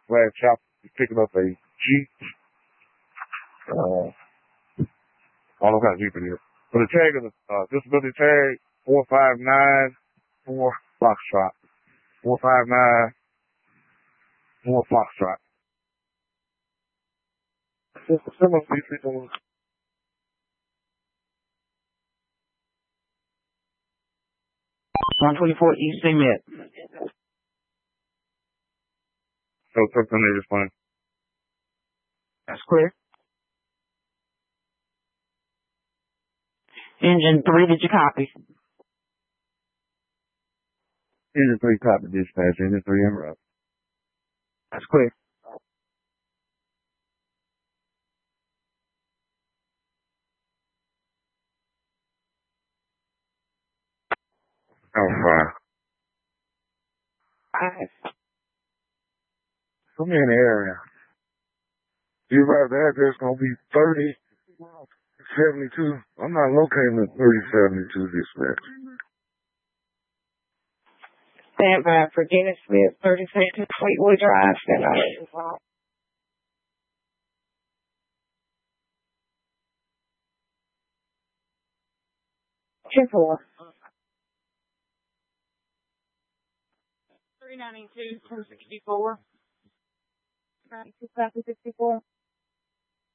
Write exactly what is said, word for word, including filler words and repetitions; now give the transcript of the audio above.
Flat chop is picking up a Jeep. Uh, I don't know how Jeep it is. But the tag of the uh, disability tag, four five nine four Foxtrot. four five nine four Foxtrot. Similar to these people. one twenty-four East Cement. So something they just want. That's clear. Engine three, did you copy? Engine three copy dispatch. Engine three en route. That's clear. Oh, fine. Alright. Put me in the area. You arrive the address gonna be thirty seventy-two. I'm not locating at thirty seventy-two dispatch. Stand by for Dennis Smith, thirty seconds, Fleetwood Drive, stand by. ten four. three ninety-two, two sixty-four. ninety-two, sixty-four.